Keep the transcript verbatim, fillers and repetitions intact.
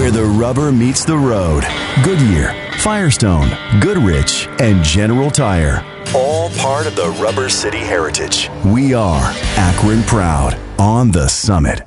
where the rubber meets the road. Goodyear, Firestone, Goodrich, and General Tire. All part of the Rubber City heritage. We are Akron proud on the Summit.